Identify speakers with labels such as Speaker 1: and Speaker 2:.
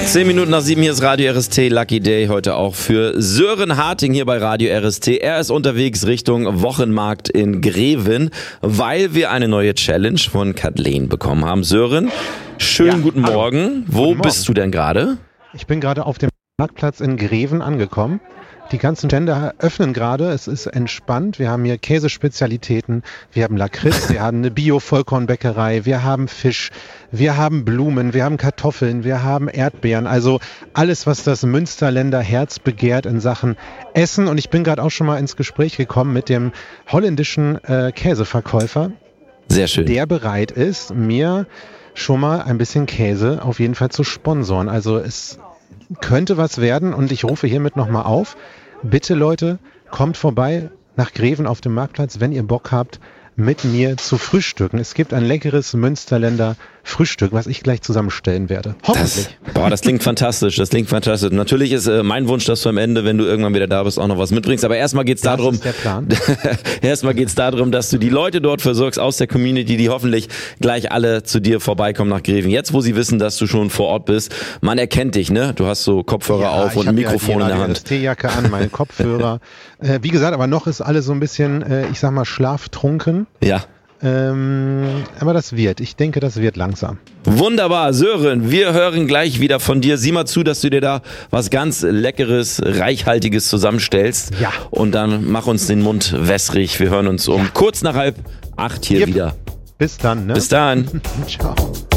Speaker 1: 10 Minuten nach 7, hier ist Radio RST, Lucky Day, heute auch für Sören Harting hier bei Radio RST. Er ist unterwegs Richtung Wochenmarkt in Greven, weil wir eine neue Challenge von Kathleen bekommen haben. Sören, schönen guten Morgen. Wo bist du denn gerade?
Speaker 2: Ich bin gerade auf dem Marktplatz in Greven angekommen. Die ganzen Stände öffnen gerade, es ist entspannt. Wir haben hier Käsespezialitäten, wir haben Lakritz, wir haben eine Bio-Vollkornbäckerei, wir haben Fisch, wir haben Blumen, wir haben Kartoffeln, wir haben Erdbeeren. Also alles, was das Münsterländer Herz begehrt in Sachen Essen. Und ich bin gerade auch schon mal ins Gespräch gekommen mit dem holländischen Käseverkäufer.
Speaker 1: Sehr schön.
Speaker 2: Der bereit ist, mir schon mal ein bisschen Käse auf jeden Fall zu sponsoren. Also es könnte was werden und ich rufe hiermit nochmal auf. Bitte Leute, kommt vorbei nach Greven auf dem Marktplatz, wenn ihr Bock habt, mit mir zu frühstücken. Es gibt ein leckeres Münsterländer Frühstück, was ich gleich zusammenstellen werde. Hoffentlich.
Speaker 1: Das klingt fantastisch, Natürlich ist mein Wunsch, dass du am Ende, wenn du irgendwann wieder da bist, auch noch was mitbringst. Aber erstmal geht's darum,
Speaker 2: das ist der Plan.
Speaker 1: Erstmal geht's darum, dass du die Leute dort versorgst aus der Community, die hoffentlich gleich alle zu dir vorbeikommen nach Greven. Jetzt, wo sie wissen, dass du schon vor Ort bist, man erkennt dich, ne? Du hast so Kopfhörer auf und ein Mikrofon in der Hand.
Speaker 2: Ich habe die RST-Jacke an, meine Kopfhörer. Wie gesagt, aber noch ist alles so ein bisschen, ich sag mal, schlaftrunken.
Speaker 1: Ja.
Speaker 2: Aber das wird. Ich denke, das wird langsam.
Speaker 1: Wunderbar, Sören, wir hören gleich wieder von dir. Sieh mal zu, dass du dir da was ganz Leckeres, Reichhaltiges zusammenstellst.
Speaker 2: Ja.
Speaker 1: Und dann mach uns den Mund wässrig. Wir hören uns um kurz nach 7:30 hier wieder.
Speaker 2: Bis dann, ne?
Speaker 1: Bis dann.
Speaker 2: Ciao.